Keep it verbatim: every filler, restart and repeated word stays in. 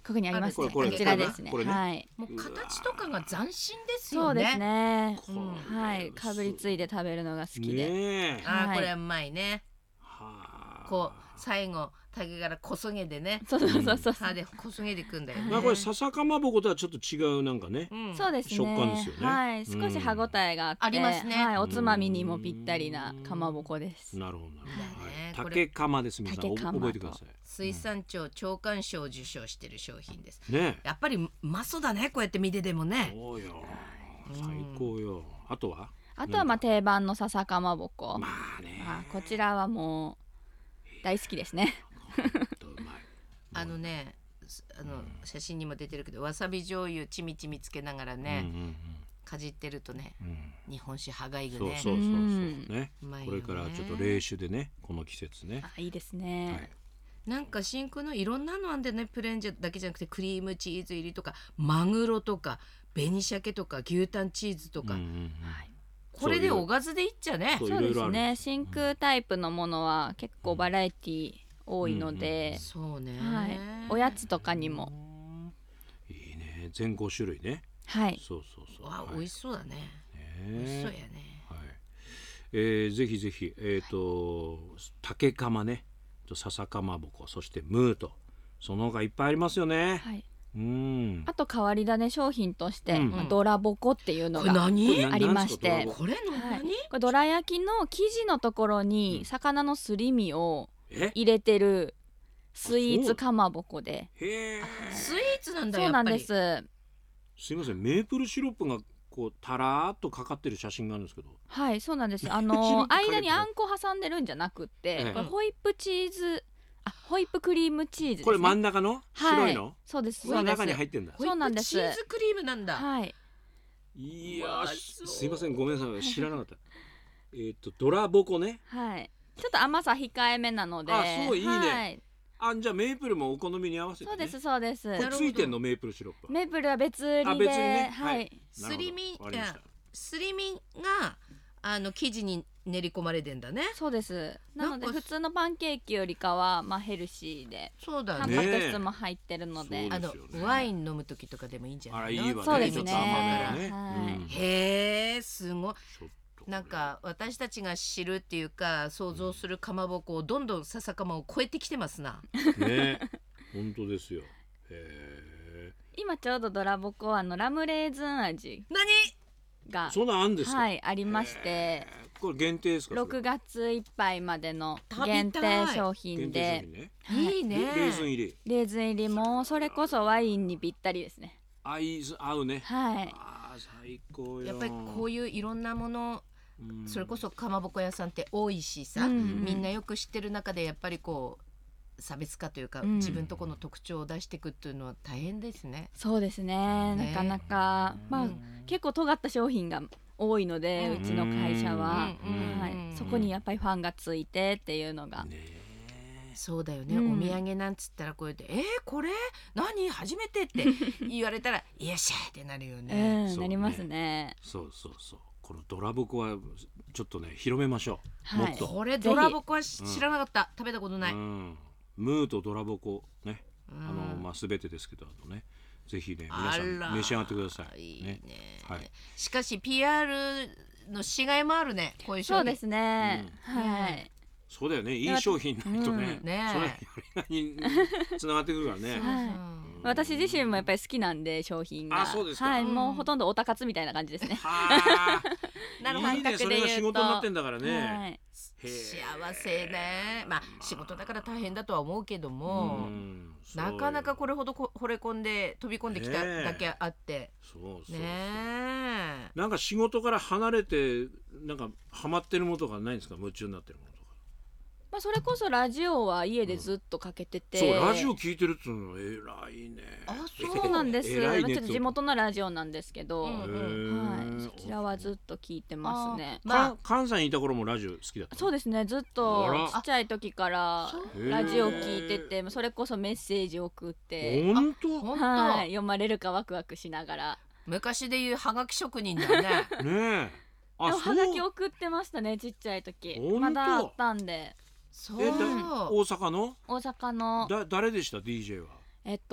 ここにありますね。 これこれこちらですね。 これねはい。 もう形とかが斬新ですそうよね。 ですね。 うんはい。かぶりついて食べるのが好きで。 ねえあー、 はいこれうまいね。 はあこう最後竹からこそげでね、 そうそうそうそう。 歯でこそげていくんだよね。 まあこれ笹かまぼことはちょっと違うなんかね、 うんそうですね。 食感ですよねはい。 うん少し歯ごたえがあって、 ありますねはい。おつまみにもぴったりなかまぼこです。 なるほどなるほど、 だねはい、 これ竹かまです皆さんお竹かま覚えてください水産庁長官賞を受賞している商品です。 ねやっぱりうまそうだね、こうやって見てでもね。 そうよ最高よ。あとはあとはまあ定番の笹かまぼこ。 まあねあこちらはもう大好きですね。 ほんとうまいあのね、すあの写真にも出てるけどわさび醤油ちみちみつけながらうんね、 うんかじってるとね、 うんうん日本酒歯がゆくね。 そうそうそうそううんねうまいよねこれからちょっと冷酒でねこの季節ねあいいですはね。 いなんか真空のいろんなのあんでね、プレーンじゃだけじゃなくてクリームチーズ入りとかマグロとか紅鮭とか牛タンチーズとか、 うんうんうんこれでおかずでいっちゃね。 そうそうですいろいろあるんでね。真空タイプのものは結構バラエティ多いので、 そうね、 はい。おやつとかにも、 いいね全ご種類ねはい。 そうそうそうわ、 はい美味しそうだね。 ね美味しそうやね。 はいえー、ぜひぜひえっ、と竹かまねと笹かまぼこそしてムーとその他いっぱいありますよね、 はい。 うんあと変わり種商品として、 うんまあドラボコっていうのこれが何？ ありまして、 これのはい何？ これどら焼きの生地のところに魚のすり身をえ入れてるスイーツかまぼこで、 へえスイーツなんだそうなんでやっぱす。 すいませんメープルシロップがこうたらーっとかかってる写真があるんですけどはい、そうなんです。あシロッのプかけて間にあんこ挟んでるんじゃなくって、 ええこれホイップチーズ、あ、ホイップクリームチーズですね。 これ真ん中の白いの、 はい、そうです。 これそうです。 中に入ってんだり。 そうなんですホイップチーズクリームなんだ。 はい。 いうやわーそうすいませんごめんなさい知らなかったえっとドラボコねはい。ちょっと甘さ控えめなので。 あそういいねはい。 あじゃあメープルもお好みに合わせて、ね、 そうですそうです。 これついてんのメープルシロップはメープルは別売りで、 あ別にねははいい。 なるほどすり身わかりましたすり身があの生地に練り込まれてんだね。 そうです。なのでなんか普通のパンケーキよりかはまあヘルシーで、 そうだタンね。 パク質も入ってるので、 ねあのそうですよねワイン飲む時とかでもいいんじゃないの？ あらいいわねそうですねちょっと甘めのね、 はいうんへえ、すごい。 ちょっとこれなんか私たちが知るっていうか想像するかまぼこをどんどん笹かまを超えてきてますな。 ね本当ですよへ今ちょうどドラボコはあのラムレーズン味何？ がえそんなんあんですか、 はいありまして、 へーこれ限定ですかろくがついっぱいまでの食べたい限定商限品で定商品ねいいね。 レレーズン入りレーズン入りもそれこそワインにぴったりですね。 あいい合うねはい。 あー最高よやっぱりこういういろんなもの、 うんそれこそかまぼこ屋さんって多いしさ、 うんみんなよく知ってる中でやっぱりこう差別化というか、 うん自分とこの特徴を出していくっていうのは大変ですね。 そうですね。 ねなかなかまあ結構尖った商品が多いので、 うんうちの会社は、 うんはいうんそこにやっぱりファンがついてっていうのが、 ねそうだよね、 うんお土産なんつったらこうやって「えー、これ何初めて?」って言われたら「よっしゃ!」ってなるようね。 ん、 そうねなりますね。 そうそうそうこのドラボコはちょっとね広めましょう、 はいもっと、 これドラボコはしうん知らなかった、食べたことない。 うん、ムーとドラボコね、 うんあのまあすべてですけどあのねぜひね皆さあらん召し上がってくださいいいねはいしかし ピーアール のしがいもあるね、こういう商品。 そうですね。はい。 そうだよねいい商品ないとね,、 うんねそれやりがいにつながってくるからねはいうん私自身もやっぱり好きなんで商品が。 あそうですかはい、 うんもうほとんどおたかつみたいな感じですね。 はあなるほどいいねそれが仕事になってんだからね、 はい。 へえ幸せね。まあ仕事だから大変だとは思うけども、 うんそうよなかなかこれほどこ惚れ込んで飛び込んできたねえだけあって、 そうそうそう、 ねえ。 なんか仕事から離れてなんかハマってるものとかないんですか夢中になってるものとかまあそれこそラジオは家でずっとかけてて。 そうラジオ聞いてるっていうのは偉いねあそうなんです。 偉いねちょっと地元のラジオなんですけど、 うんへはい、 えそちらはずっと聞いてますね。 まあか関西にいた頃もラジオ好きだったそうですね。ずっとあらちっちゃい時からそうラジオ聞いてて、それこそメッセージ送って、 本当本当、 はい、読まれるかワクワクしながら。 昔でいうはがき職人だよね。 ねえであもはがき送ってましたね、ちっちゃい時。 ほんとまだあったんで。 そうえだ大阪の大阪のだ誰でした ディージェー はえっと